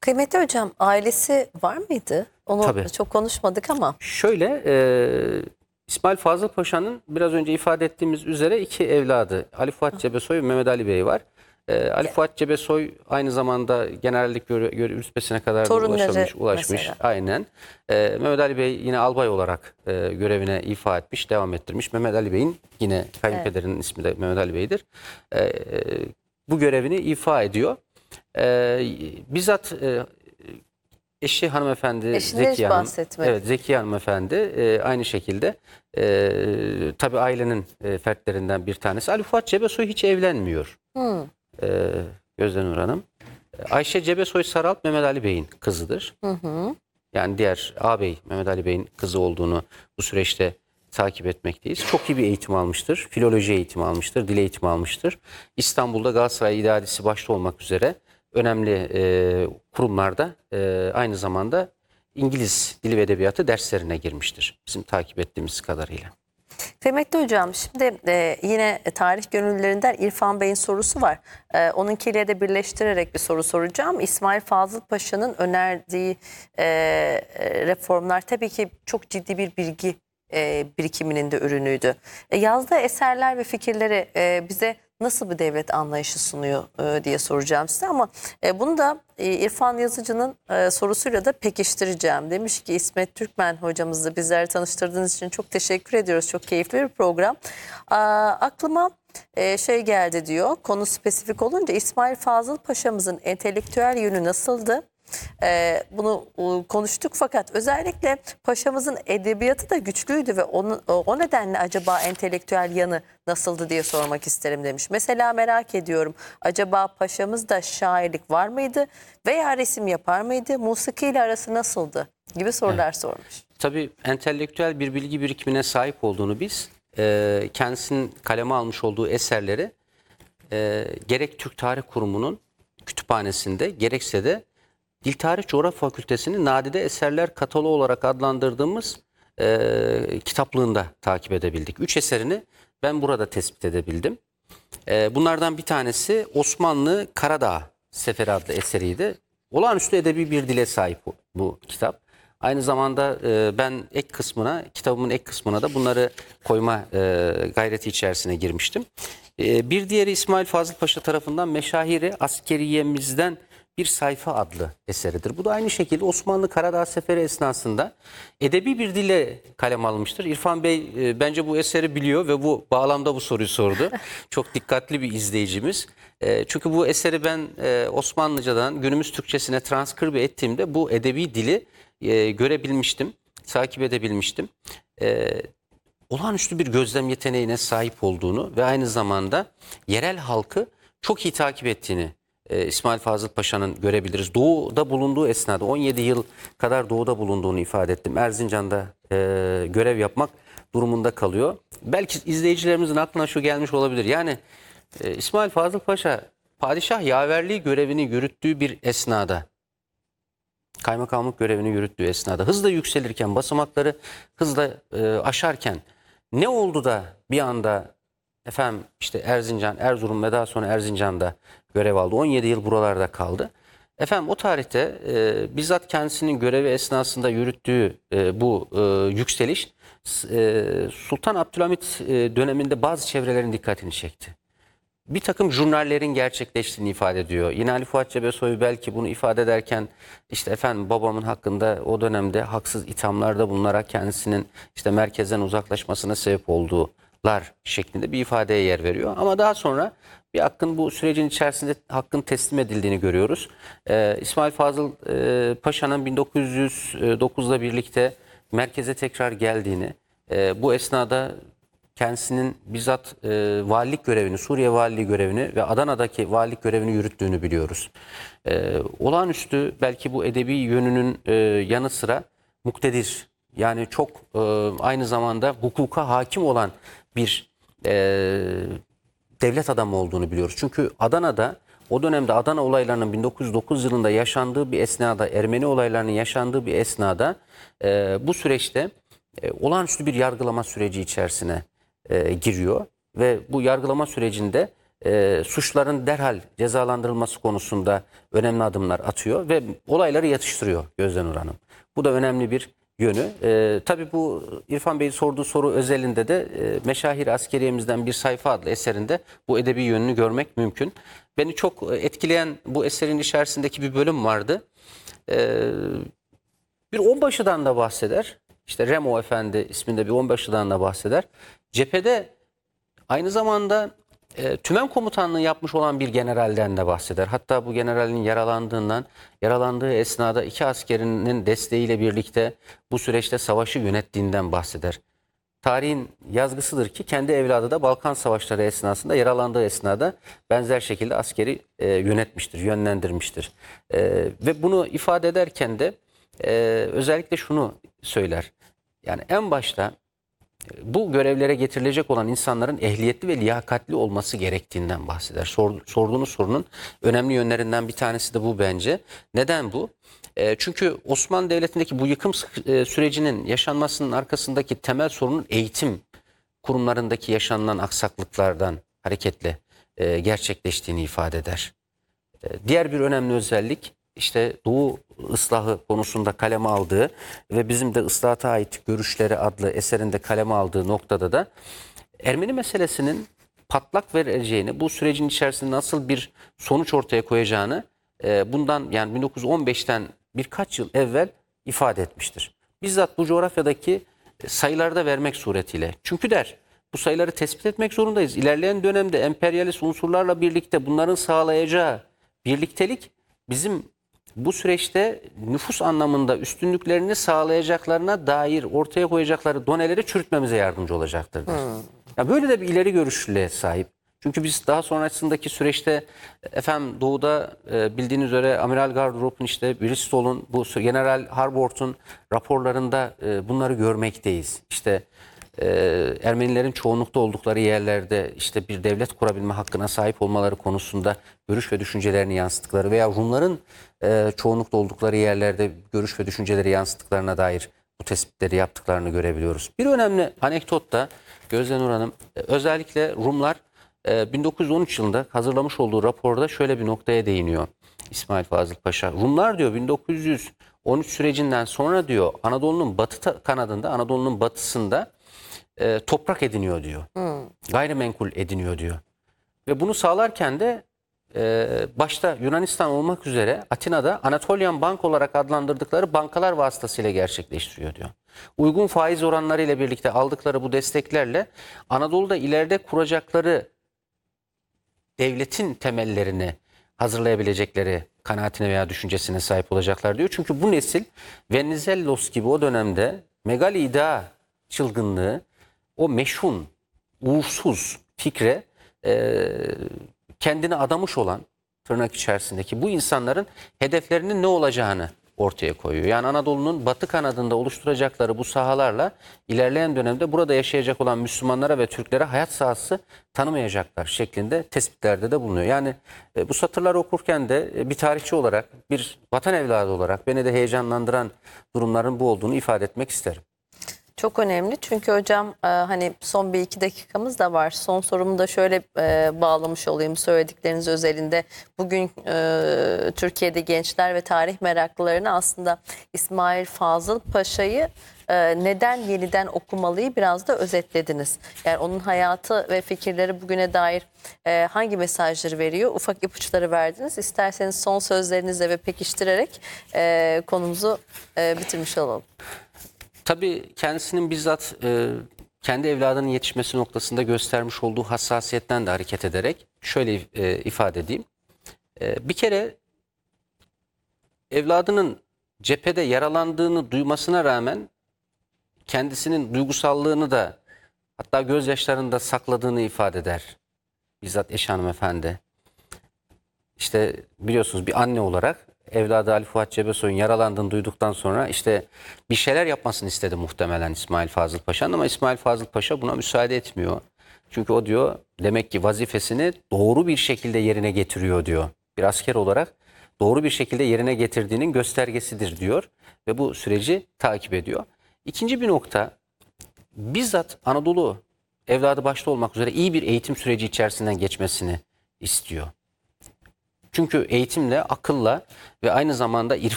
Kıymetli hocam, ailesi var mıydı? Onu Tabii. çok konuşmadık ama. Şöyle, İsmail Fazıl Paşa'nın biraz önce ifade ettiğimiz üzere iki evladı Ali Fuat Cebesoy ve Mehmet Ali Bey var. Ali Fuat Cebesoy aynı zamanda generallik rütbesine kadar da Torunları ulaşmış. mesela. Aynen. Mehmet Ali Bey yine albay olarak görevine ifa etmiş, devam ettirmiş. Mehmet Ali Bey'in yine kayınpederinin ismi de Mehmet Ali Bey'dir. Bu görevini ifa ediyor. Bizzat eşi hanımefendi Eşinden hiç Zekiye Hanım. bahsetmedi. Evet, Zekiye hanımefendi aynı şekilde tabii ailenin fertlerinden bir tanesi. Ali Fuat Cebesoy hiç evlenmiyor. Gözdenur Hanım. Ayşe Cebesoy Saralp Mehmet Ali Bey'in kızıdır. Yani diğer ağabey Mehmet Ali Bey'in kızı olduğunu bu süreçte takip etmekteyiz. Çok iyi bir eğitim almıştır. Filoloji eğitimi almıştır. Dil eğitimi almıştır. İstanbul'da Galatasaray İdaresi başta olmak üzere önemli kurumlarda aynı zamanda İngiliz Dili ve Edebiyatı derslerine girmiştir. Bizim takip ettiğimiz kadarıyla. Kıymetli hocam, şimdi yine tarih gönüllülerinden İrfan Bey'in sorusu var. Onunkiyle de birleştirerek bir soru soracağım. İsmail Fazıl Paşa'nın önerdiği reformlar tabii ki çok ciddi bir bilgi birikiminin de ürünüydü. Yazdığı eserler ve fikirleri bize nasıl bir devlet anlayışı sunuyor diye soracağım size, ama bunu da İrfan Yazıcı'nın sorusuyla da pekiştireceğim. Demiş ki İsmet Türkmen hocamızla bizleri tanıştırdığınız için çok teşekkür ediyoruz. Çok keyifli bir program. Aklıma şey geldi diyor, konu spesifik olunca İsmail Fazıl Paşa'mızın entelektüel yönü nasıldı? Bunu konuştuk, fakat özellikle paşamızın edebiyatı da güçlüydü ve o nedenle acaba entelektüel yanı nasıldı diye sormak isterim demiş. Mesela merak ediyorum, acaba paşamızda şairlik var mıydı veya resim yapar mıydı? Musiki ile arası nasıldı? Gibi sorular sormuş. Tabii entelektüel bir bilgi birikimine sahip olduğunu biz kendisinin kaleme almış olduğu eserleri gerek Türk Tarih Kurumu'nun kütüphanesinde gerekse de Dil Tarih Coğrafya Fakültesi'nin nadide eserler kataloğu olarak adlandırdığımız kitaplığında takip edebildik. 3 eserini ben burada tespit edebildim. Bunlardan bir tanesi Osmanlı Karadağ Seferi adlı eseriydi. Olağanüstü edebi bir dile sahip bu kitap. Aynı zamanda ben kitabımın ek kısmına da bunları koyma gayreti içerisine girmiştim. Bir diğeri İsmail Fazıl Paşa tarafından Meşahiri Askeriyemizden bir sayfa adlı eseridir. Bu da aynı şekilde Osmanlı Karadağ Seferi esnasında edebi bir dille kalem almıştır. İrfan Bey bence bu eseri biliyor ve bu bağlamda bu soruyu sordu. Çok dikkatli bir izleyicimiz. Çünkü bu eseri ben Osmanlıcadan günümüz Türkçesine transkribe ettiğimde bu edebi dili görebilmiştim, takip edebilmiştim. Olağanüstü bir gözlem yeteneğine sahip olduğunu ve aynı zamanda yerel halkı çok iyi takip ettiğini İsmail Fazıl Paşa'nın görebiliriz. Doğu'da bulunduğu esnada 17 yıl kadar doğuda bulunduğunu ifade ettim. Erzincan'da görev yapmak durumunda kalıyor. Belki izleyicilerimizin aklına şu gelmiş olabilir. Yani İsmail Fazıl Paşa padişah yaverliği görevini yürüttüğü bir esnada, kaymakamlık görevini yürüttüğü esnada hızla yükselirken, basamakları hızla aşarken ne oldu da bir anda efendim işte Erzincan, Erzurum ve daha sonra Erzincan'da görev aldı. 17 yıl buralarda kaldı. Efendim o tarihte bizzat kendisinin görevi esnasında yürüttüğü bu yükseliş Sultan Abdülhamit döneminde bazı çevrelerin dikkatini çekti. Bir takım jurnallerin gerçekleştiğini ifade ediyor. Yine Ali Fuat Cebesoy belki bunu ifade ederken işte efendim babamın hakkında o dönemde haksız ithamlarda bulunarak kendisinin işte merkezden uzaklaşmasına sebep olduğular şeklinde bir ifadeye yer veriyor. Ama daha sonra bir hakkın bu sürecin içerisinde hakkın teslim edildiğini görüyoruz. İsmail Fazıl Paşa'nın 1909'la birlikte merkeze tekrar geldiğini, bu esnada kendisinin bizzat valilik görevini, Suriye valiliği görevini ve Adana'daki valilik görevini yürüttüğünü biliyoruz. Olağanüstü belki bu edebi yönünün yanı sıra muktedir, yani çok aynı zamanda hukuka hakim olan bir devlet adamı olduğunu biliyoruz. Çünkü Adana'da o dönemde Adana olaylarının 1909 yılında yaşandığı bir esnada, Ermeni olaylarının yaşandığı bir esnada bu süreçte olağanüstü bir yargılama süreci içerisine giriyor ve bu yargılama sürecinde suçların derhal cezalandırılması konusunda önemli adımlar atıyor ve olayları yatıştırıyor Gözdenur Hanım. Bu da önemli bir yönü. Tabii bu İrfan Bey'in sorduğu soru özelinde de Meşahir Askeriyemizden bir sayfa adlı eserinde bu edebi yönünü görmek mümkün. Beni çok etkileyen bu eserin içerisindeki bir bölüm vardı. Bir onbaşıdan da bahseder. İşte Remo Efendi isminde bir onbaşıdan da bahseder. Cephede aynı zamanda tümen komutanlığı yapmış olan bir generalden de bahseder. Hatta bu generalin yaralandığı esnada 2 askerinin desteğiyle birlikte bu süreçte savaşı yönettiğinden bahseder. Tarihin yazgısıdır ki kendi evladı da Balkan Savaşları esnasında yaralandığı esnada benzer şekilde askeri yönetmiştir, yönlendirmiştir. Ve bunu ifade ederken de özellikle şunu söyler. Yani en başta bu görevlere getirilecek olan insanların ehliyetli ve liyakatli olması gerektiğinden bahseder. Sorduğunuz sorunun önemli yönlerinden bir tanesi de bu bence. Neden bu? Çünkü Osmanlı Devleti'ndeki bu yıkım sürecinin yaşanmasının arkasındaki temel sorunun eğitim kurumlarındaki yaşanılan aksaklıklardan hareketle gerçekleştiğini ifade eder. Diğer bir önemli özellik işte Doğu ıslahı konusunda kaleme aldığı ve bizim de ıslahata ait görüşleri adlı eserinde kaleme aldığı noktada da Ermeni meselesinin patlak vereceğini, bu sürecin içerisinde nasıl bir sonuç ortaya koyacağını bundan yani 1915'ten birkaç yıl evvel ifade etmiştir. Bizzat bu coğrafyadaki sayılarda vermek suretiyle. Çünkü der bu sayıları tespit etmek zorundayız. İlerleyen dönemde emperyalist unsurlarla birlikte bunların sağlayacağı birliktelik bizim bu süreçte nüfus anlamında üstünlüklerini sağlayacaklarına dair ortaya koyacakları doneleri çürütmemize yardımcı olacaktır. Ya böyle de bir ileri görüşlüğe sahip. Çünkü biz daha sonrasındaki süreçte efendim Doğu'da bildiğiniz üzere Amiral Gardrop'un işte Bristol'un bu General Harbort'un raporlarında bunları görmekteyiz. İşte Ermenilerin çoğunlukta oldukları yerlerde işte bir devlet kurabilme hakkına sahip olmaları konusunda görüş ve düşüncelerini yansıttıkları veya Rumların çoğunlukta oldukları yerlerde görüş ve düşünceleri yansıttıklarına dair bu tespitleri yaptıklarını görebiliyoruz. Bir önemli anekdot da Gözdenur Hanım özellikle Rumlar 1913 yılında hazırlamış olduğu raporda şöyle bir noktaya değiniyor İsmail Fazıl Paşa. Rumlar diyor 1913 sürecinden sonra diyor Anadolu'nun batı kanadında, Anadolu'nun batısında toprak ediniyor diyor. Gayrimenkul ediniyor diyor. Ve bunu sağlarken de başta Yunanistan olmak üzere Atina'da Anatolian Bank olarak adlandırdıkları bankalar vasıtasıyla gerçekleştiriyor diyor. Uygun faiz oranları ile birlikte aldıkları bu desteklerle Anadolu'da ileride kuracakları devletin temellerini hazırlayabilecekleri kanaatine veya düşüncesine sahip olacaklar diyor. Çünkü bu nesil Venizelos gibi o dönemde megali iddia çılgınlığı, o meşhun, uğursuz fikre kendini adamış olan tırnak içerisindeki bu insanların hedeflerinin ne olacağını ortaya koyuyor. Yani Anadolu'nun batı kanadında oluşturacakları bu sahalarla ilerleyen dönemde burada yaşayacak olan Müslümanlara ve Türklere hayat sahası tanımayacaklar şeklinde tespitlerde de bulunuyor. Yani bu satırları okurken de bir tarihçi olarak, bir vatan evladı olarak beni de heyecanlandıran durumların bu olduğunu ifade etmek isterim. Çok önemli çünkü hocam hani son 1-2 dakikamız da var. Son sorumu da şöyle bağlamış olayım söyledikleriniz özelinde. Bugün Türkiye'de gençler ve tarih meraklılarına aslında İsmail Fazıl Paşa'yı neden yeniden okumalıyı biraz da özetlediniz. Yani onun hayatı ve fikirleri bugüne dair hangi mesajları veriyor? Ufak ipuçları verdiniz. İsterseniz son sözlerinizle ve pekiştirerek konumuzu bitirmiş olalım. Tabii kendisinin bizzat kendi evladının yetişmesi noktasında göstermiş olduğu hassasiyetten de hareket ederek şöyle ifade edeyim. Bir kere evladının cephede yaralandığını duymasına rağmen kendisinin duygusallığını da hatta gözyaşlarını da sakladığını ifade eder. Bizzat eş hanımefendi. İşte biliyorsunuz bir anne olarak evladı Ali Fuat Cebesoy'un yaralandığını duyduktan sonra işte bir şeyler yapmasını istedi muhtemelen İsmail Fazıl Paşa'nın ama İsmail Fazıl Paşa buna müsaade etmiyor. Çünkü o diyor demek ki vazifesini doğru bir şekilde yerine getiriyor diyor. Bir asker olarak doğru bir şekilde yerine getirdiğinin göstergesidir diyor ve bu süreci takip ediyor. İkinci bir nokta bizzat Anadolu evladı başta olmak üzere iyi bir eğitim süreci içerisinden geçmesini istiyor. Çünkü eğitimle, akılla ve aynı zamanda